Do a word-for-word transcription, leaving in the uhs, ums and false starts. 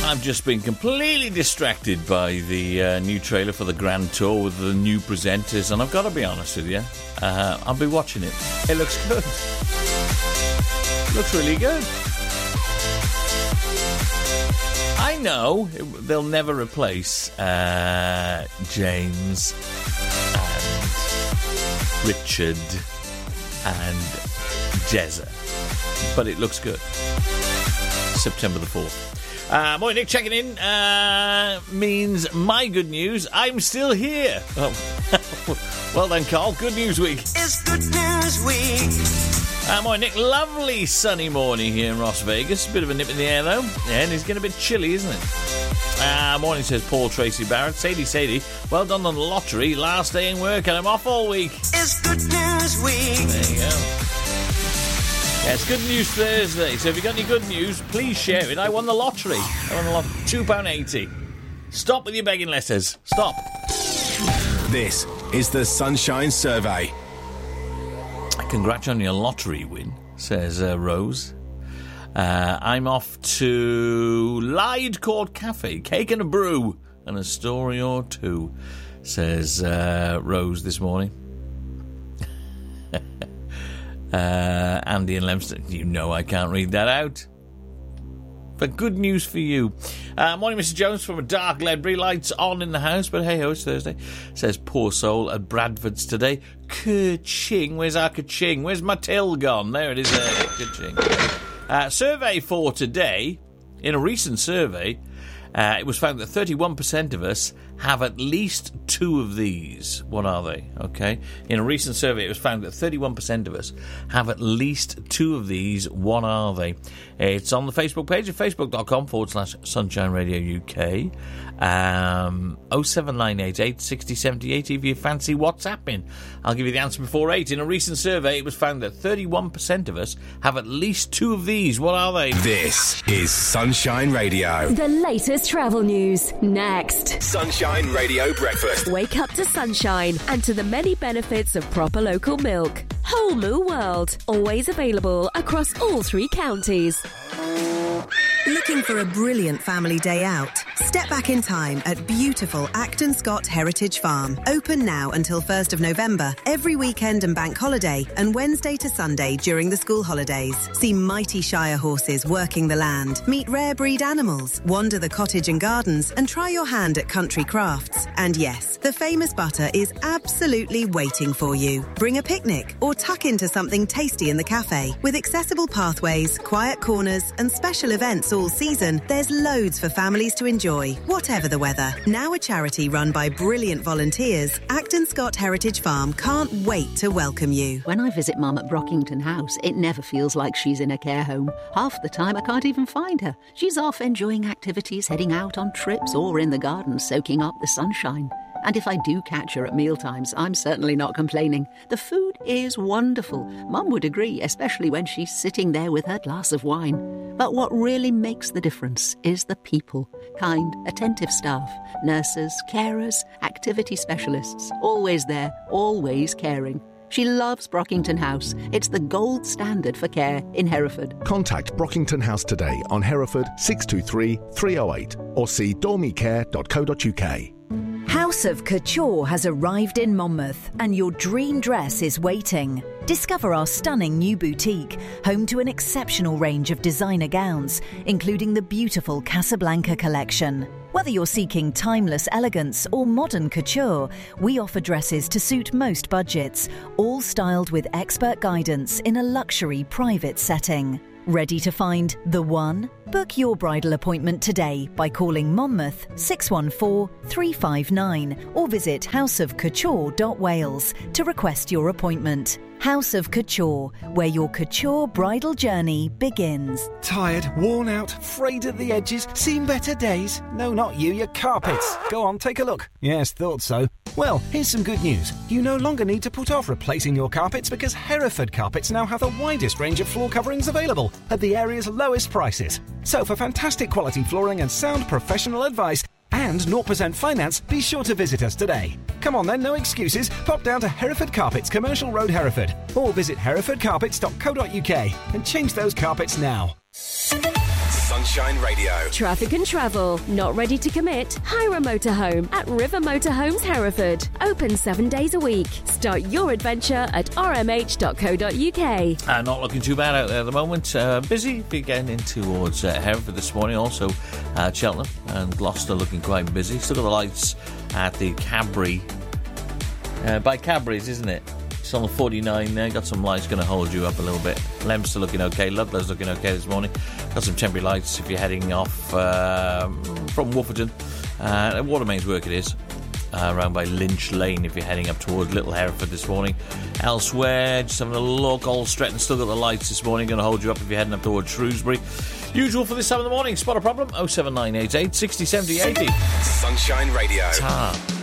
I've just been completely distracted by the uh, new trailer for the Grand Tour with the new presenters, and I've got to be honest with you, uh, I'll be watching it. It looks good. It looks really good. I know it, they'll never replace uh, James and Richard and Jezza, but it looks good. September the fourth. Uh, morning, Nick, checking in uh, means my good news, I'm still here. Oh. Well done, Carl. Good news week. It's good news week. Uh, morning, Nick. Lovely sunny morning here in Las Vegas. Bit of a nip in the air, though. Yeah, and it's getting a bit chilly, isn't it? Uh, morning, says Paul Tracy Barrett. Sadie, Sadie, well done on the lottery. Last day in work and I'm off all week. It's good news week. There you go. Yeah, it's Good News Thursday, so if you've got any good news, please share it. I won the lottery. I won the lottery. two pounds eighty. Stop with your begging letters. Stop. This is the Sunshine Survey. Congrats on your lottery win, says uh, Rose. Uh, I'm off to Lyde Court Cafe, cake and a brew, and a story or two, says uh, Rose this morning. Uh, Andy and Lemston, you know I can't read that out. But good news for you. Uh, morning, Mister Jones from a dark Ledbury. Lights on in the house, but hey ho, it's Thursday. Says poor soul at Bradford's today. Ka-ching. Where's our ka-ching? Where's my till gone? There it is. There. Ka-ching. Uh, survey for today. In a recent survey, uh, it was found that thirty-one percent of us have at least two of these. What are they? Okay. In a recent survey, it was found that thirty-one percent of us have at least two of these. What are they? It's on the Facebook page at facebook.com forward slash Sunshine Radio U K. Um, oh seven nine eight eight sixty seventy-eight if you fancy WhatsApping. I'll give you the answer before eight. In a recent survey, it was found that thirty-one percent of us have at least two of these. What are they? This is Sunshine Radio. The latest travel news next. Sunshine Radio Breakfast. Wake up to sunshine and to the many benefits of proper local milk. Whole Moo World, always available across all three counties. Looking for a brilliant family day out? Step back in time at beautiful Acton Scott Heritage Farm. Open now until first of November, every weekend and bank holiday, and Wednesday to Sunday during the school holidays. See mighty Shire horses working the land, meet rare breed animals, wander the cottage and gardens, and try your hand at country crafts. And yes, the famous butter is absolutely waiting for you. Bring a picnic or tuck into something tasty in the cafe. With accessible pathways, quiet corners, and special events all season, there's loads for families to enjoy, whatever the weather. Now a charity run by brilliant volunteers, Acton Scott Heritage Farm can't wait to welcome you. When I visit Mum at Brockington House, it never feels like she's in a care home. Half the time I can't even find her. She's off enjoying activities, heading out on trips, or in the garden soaking up the sunshine. And if I do catch her at mealtimes, I'm certainly not complaining. The food is wonderful. Mum would agree, especially when she's sitting there with her glass of wine. But what really makes the difference is the people. Kind, attentive staff, nurses, carers, activity specialists. Always there, always caring. She loves Brockington House. It's the gold standard for care in Hereford. Contact Brockington House today on Hereford six two three, three oh eight or see dormicare dot co dot uk. House of Couture has arrived in Monmouth and your dream dress is waiting. Discover our stunning new boutique, home to an exceptional range of designer gowns, including the beautiful Casablanca collection. Whether you're seeking timeless elegance or modern couture, we offer dresses to suit most budgets, all styled with expert guidance in a luxury private setting. Ready to find the one? Book your bridal appointment today by calling Monmouth six one four, three five nine or visit house of couture dot wales to request your appointment. House of Couture, where your couture bridal journey begins. Tired, worn out, frayed at the edges, seen better days? No, not you, your carpets. Go on, take a look. Yes, thought so. Well, here's some good news. You no longer need to put off replacing your carpets because Hereford Carpets now have the widest range of floor coverings available at the area's lowest prices. So for fantastic quality flooring and sound professional advice and zero percent finance, be sure to visit us today. Come on then, no excuses. Pop down to Hereford Carpets, Commercial Road, Hereford, or visit hereford carpets dot co dot uk and change those carpets now. Sunshine Radio. Traffic and travel. Not ready to commit? Hire a motorhome at River Motorhomes Hereford. Open seven days a week. Start your adventure at r m h dot co dot u k. Uh, not looking too bad out there at the moment. Uh, busy. Be getting in towards uh, Hereford this morning. Also, uh, Cheltenham and Gloucester looking quite busy. Still got the lights at the Cadbury. Uh, by Cadbury's, isn't it? It's on the forty-nine there. Got some lights going to hold you up a little bit. Leicester looking okay. Ludlow's looking okay this morning. Got some temporary lights if you're heading off uh, from Wooferton. Uh, Watermain's work it is. Uh, around by Lynch Lane if you're heading up towards Little Hereford this morning. Elsewhere, just having a look. Old Stretton still got the lights this morning. Going to hold you up if you're heading up towards Shrewsbury. Usual for this time of the morning. Spot a problem. oh seven nine eight eight sixty seventy eighty. Sunshine Radio. Ta.